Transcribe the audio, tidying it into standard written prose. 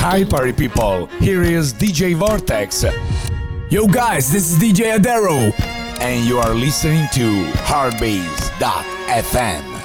Hi party people, here is DJ Vortex Yo guys, this is DJ Adero. and you are listening to Heartbeats.fm.